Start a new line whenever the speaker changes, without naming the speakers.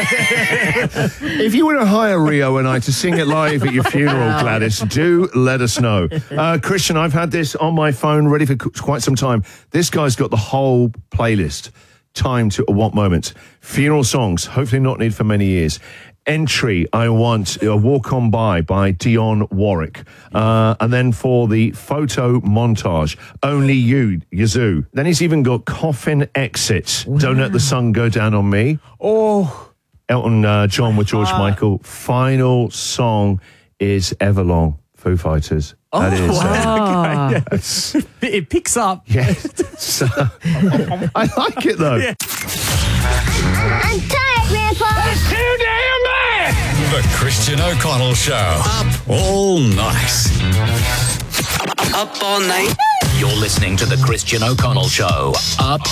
If you want to hire Rio and I to sing it live at your funeral, Gladys, do let us know. Christian, I've had this on my phone ready for quite some time. This guy's got the whole playlist. Time to What Moment. Funeral songs, hopefully not need for many years. Entry, I want Walk On By Dionne Warwick. And then for the photo montage, Only You, Yazoo. Then he's even got Coffin Exits. Wow. Don't Let the Sun Go Down on Me. Oh. Elton John with George Michael. Final song is Everlong, Foo Fighters. That is.
Wow. It picks up.
Yeah. So, I like it, though. Yeah.
I'm tired, Grandpa.
That's too damn bad. The Christian O'Connell Show. Up all night.
Up all night.
You're listening to The Christian O'Connell Show. Up